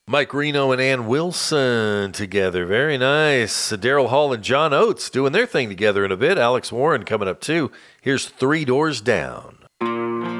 Mike Reno and Ann Wilson together. Very nice. Daryl Hall and John Oates doing their thing together in a bit. Alex Warren coming up too. Here's Three Doors Down.